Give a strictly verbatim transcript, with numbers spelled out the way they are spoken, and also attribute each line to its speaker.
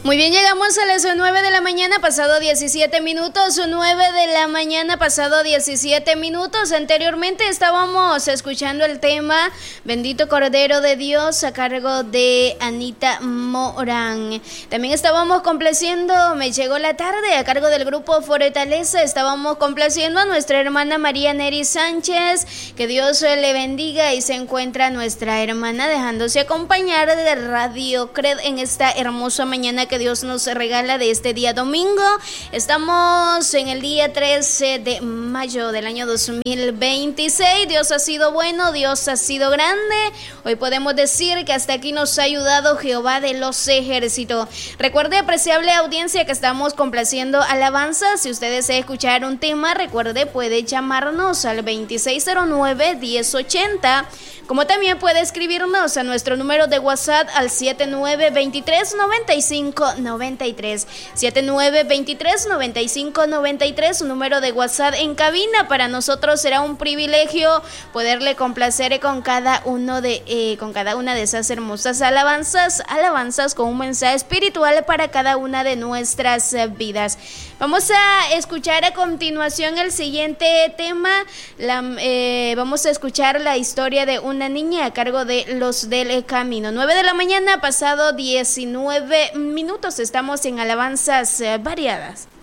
Speaker 1: Muy bien, llegamos a las nueve de la mañana, pasado diecisiete minutos, nueve de la mañana, pasado diecisiete minutos. Anteriormente estábamos escuchando el tema Bendito Cordero de Dios a cargo de Anita Morán. También estábamos complaciendo Me Llegó la Tarde a cargo del grupo Fortaleza. Estábamos complaciendo a nuestra hermana María Neri Sánchez. Que Dios le bendiga. Y se encuentra nuestra hermana dejándose acompañar de Radio Cred en esta hermosa mañana que Dios nos regala de este día domingo. Estamos en el día trece de mayo del año dos mil veintiséis. Dios ha sido bueno, Dios ha sido grande. Hoy podemos decir que hasta aquí nos ha ayudado Jehová de los ejércitos. Recuerde, apreciable audiencia, que estamos complaciendo alabanzas. Si usted desea escuchar un tema, recuerde, puede llamarnos al veintiséis cero nueve, diez ochenta. Como también puede escribirnos a nuestro número de WhatsApp al siete nueve dos tres, nueve cinco nueve tres. siete nueve dos tres, nueve cinco nueve tres, un número de WhatsApp en cabina. Para nosotros será un privilegio poderle complacer con cada uno de eh, con cada una de esas hermosas alabanzas, alabanzas con un mensaje espiritual para cada una de nuestras vidas. Vamos a escuchar a continuación el siguiente tema. La, eh, vamos a escuchar la historia de una niña a cargo de Los del Camino. nueve de la mañana, pasado diecinueve minutos. Estamos en alabanzas variadas.